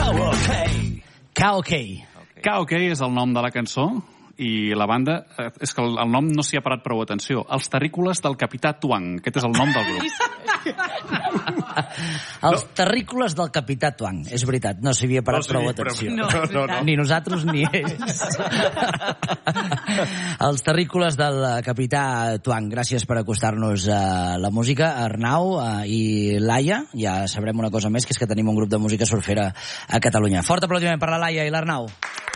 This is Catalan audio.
KOK. KOK és el nom de la cançó i la banda, és que el nom no s'hi ha parat prou atenció. Els terrícoles del Capità Twang. Aquest és el nom del grup. Els terrícoles del Capità Twang. És veritat, no s'hi havia parat prou atenció. No. Ni nosaltres ni ells. Els terrícoles del Capità Twang. Gràcies per acostar-nos a la música. Arnau i Laia, ja sabrem una cosa més, que és que tenim un grup de música surfera a Catalunya. Fort aplaudiment per la Laia i l'Arnau.